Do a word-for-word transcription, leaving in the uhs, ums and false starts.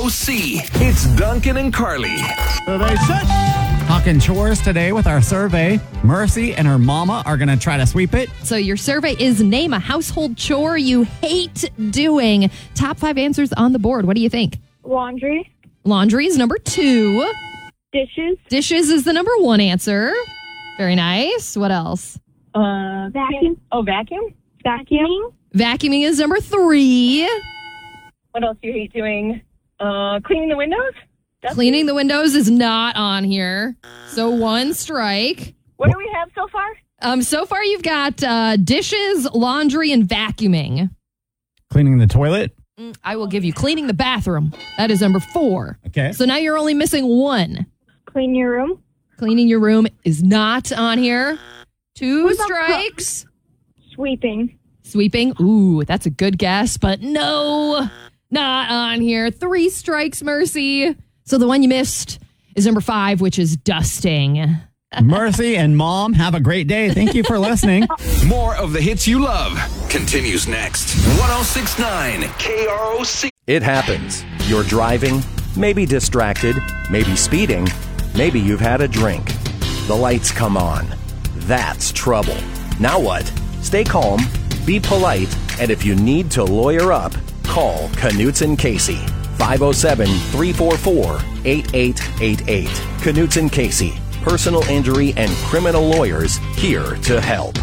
C. It's Duncan and Carly. Survey set. Talking chores today with our survey. Mercy and her mama are going to try to sweep it. So your survey is name a household chore you hate doing. Top five answers on the board. What do you think? Laundry. Laundry is number two. Dishes. Dishes is the number one answer. Very nice. What else? Uh, vacuum. Oh, vacuum? Vacuuming. Vacuuming is number three. What else do you hate doing? Uh, cleaning the windows? That's Cleaning the windows is not on here. So one strike. What do we have so far? Um, so far you've got uh, dishes, laundry, and vacuuming. Cleaning the toilet. Mm, I will give you cleaning the bathroom. That is number four. Okay. So now you're only missing one. Clean your room. Cleaning your room is not on here. Two What about strikes. Sweeping. Sweeping. Ooh, that's a good guess, but no, not on here. Three strikes, Mercy. So the one you missed is number five, which is dusting. Mercy and Mom, have a great day. Thank you for listening. More of the hits you love continues next. one oh six point nine K R O C. It happens. You're driving, maybe distracted, maybe speeding, maybe you've had a drink. The lights come on. That's trouble. Now what? Stay calm, be polite, and if you need to lawyer up, call Knutson Casey. five oh seven, three four four, eight eight eight eight. Knutson Casey. Personal injury and criminal lawyers here to help.